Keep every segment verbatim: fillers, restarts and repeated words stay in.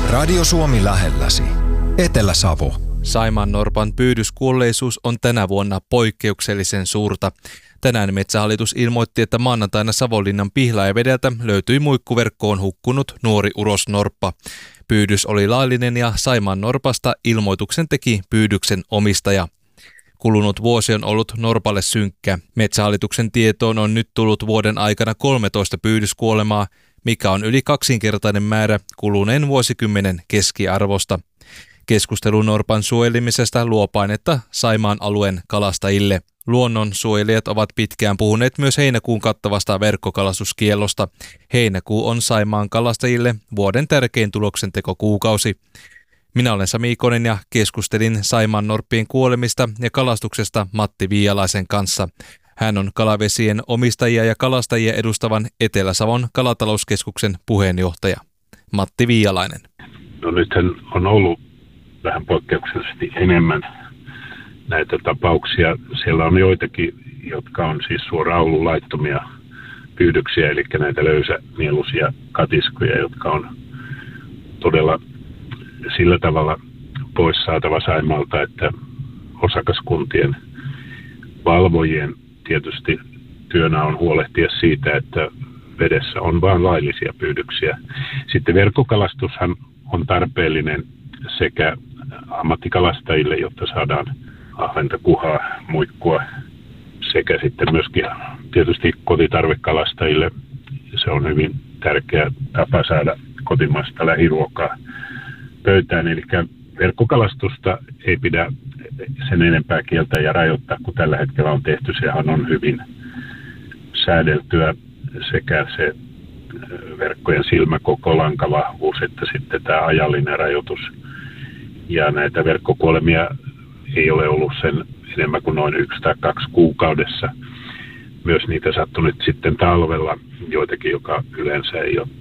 Radio Suomi lähelläsi. Etelä-Savo. Saimaannorpan pyydyskuolleisuus on tänä vuonna poikkeuksellisen suurta. Tänään Metsähallitus ilmoitti, että maanantaina Savonlinnan Pihlajavedeltä löytyi muikkuverkkoon hukkunut nuori urosnorppa. Pyydys oli laillinen ja Saimaannorpasta ilmoituksen teki pyydyksen omistaja. Kulunut vuosi on ollut norpalle synkkä. Metsähallituksen tietoon on nyt tullut vuoden aikana kolmetoista pyydyskuolemaa, mikä on yli kaksinkertainen määrä kuluneen vuosikymmenen keskiarvosta. Keskustelu norpan suojelemisesta luo painetta Saimaan alueen kalastajille. Luonnonsuojelijat ovat pitkään puhuneet myös heinäkuun kattavasta verkkokalastuskiellosta. Heinäkuu on Saimaan kalastajille vuoden tärkein tuloksentekokuukausi. Minä olen Sami Ikonen ja keskustelin Saimaan norppien kuolemista ja kalastuksesta Matti Viialaisen kanssa. Hän on kalavesien omistajia ja kalastajia edustavan Etelä-Savon kalatalouskeskuksen puheenjohtaja. Matti Viialainen. No nythän on ollut vähän poikkeuksellisesti enemmän näitä tapauksia. Siellä on joitakin, jotka on siis suoraan ollut laittomia pyydyksiä, eli näitä löysänieluisia katiskuja, jotka on todella sillä tavalla pois saatava Saimaalta, että osakaskuntien valvojien tietysti työnä on huolehtia siitä, että vedessä on vain laillisia pyydyksiä. Sitten verkkokalastushan on tarpeellinen sekä ammattikalastajille, jotta saadaan ahventa, kuhaa, muikkua, sekä sitten myöskin tietysti kotitarvekalastajille. Se on hyvin tärkeä tapa saada kotimaista lähiruokaa pöytään. Eli verkkokalastusta ei pidä sen enempää kieltää ja rajoittaa, kun tällä hetkellä on tehty. Sehän on hyvin säädeltyä sekä se verkkojen silmäkoko, lankavahvuus, että sitten tämä ajallinen rajoitus. Ja näitä verkkokuolemia ei ole ollut sen enemmän kuin noin yksi tai kaksi kuukaudessa. Myös niitä sattui nyt sitten talvella, joitakin, joka yleensä ei ole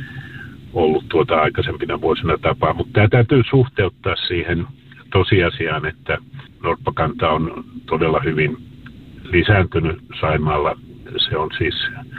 ollut tuota aikaisempina vuosina tapaa. Mutta tämä täytyy suhteuttaa siihen tosiasiaan, että norppakanta on todella hyvin lisääntynyt Saimaalla. Se on siis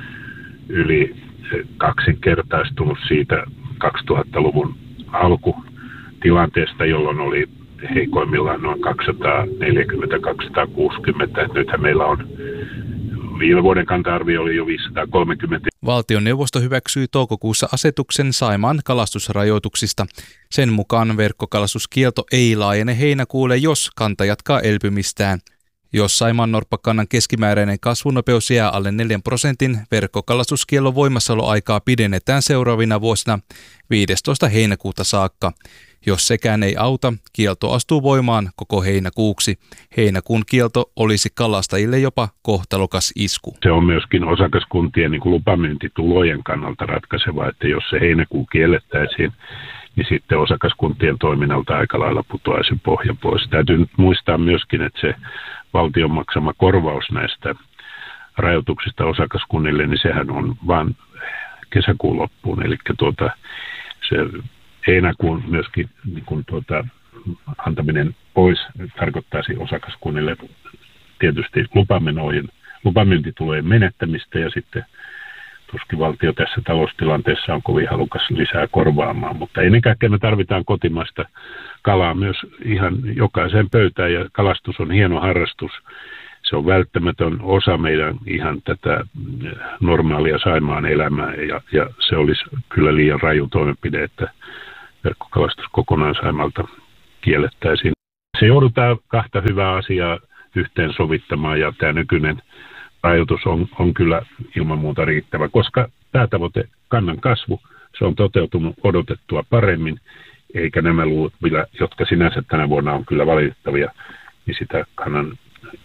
yli kaksinkertaistunut siitä kaksituhattaluvun alkutilanteesta, jolloin oli heikoimmillaan noin kaksisataaneljäkymmentä kaksisataakuusikymmentä. Nythän meillä on viime vuoden kanta-arvio oli jo viisisataakolmekymmentä. Valtioneuvosto hyväksyi toukokuussa asetuksen Saimaan kalastusrajoituksista. Sen mukaan verkkokalastuskielto ei laajene heinäkuulle, jos kanta jatkaa elpymistään. Jos Saimaan norppakannan keskimääräinen kasvunopeus jää alle neljän prosentin, verkkokalastuskiellon voimassaoloaikaa pidennetään seuraavina vuosina viidestoista heinäkuuta saakka. Jos sekään ei auta, kielto astuu voimaan koko heinäkuuksi. Heinäkuun kielto olisi kalastajille jopa kohtalokas isku. Se on myöskin osakaskuntien niin kuin lupamyyntitulojen kannalta ratkaiseva, että jos se heinäkuu kiellettäisiin, niin sitten osakaskuntien toiminnalta aika lailla putoaisi pohja pois. Täytyy nyt muistaa myöskin, että se valtion maksama korvaus näistä rajoituksista osakaskunnille, niin sehän on vain kesäkuun loppuun. Eli tuota, se heinäkuun myöskin niin kun tuota, antaminen pois tarkoittaisi osakaskunnille tietysti lupamenojen, lupamyyntitulojen menettämistä, ja sitten tuskin valtio tässä taloustilanteessa on kovin halukas lisää korvaamaan, mutta ennen kaikkea me tarvitaan kotimaista kalaa myös ihan jokaiseen pöytään, ja kalastus on hieno harrastus. Se on välttämätön osa meidän ihan tätä normaalia Saimaan elämää, ja, ja se olisi kyllä liian raju toimenpide, että verkkokalastus kokonaan Saimalta kiellettäisiin. Se joudutaan kahta hyvää asiaa yhteensovittamaan, ja tämä nykyinen rajoitus on, on kyllä ilman muuta riittävä, koska päätavoite kannan kasvu, se on toteutunut odotettua paremmin, eikä nämä luvut, jotka sinänsä tänä vuonna on kyllä valitettavia, niin sitä kannan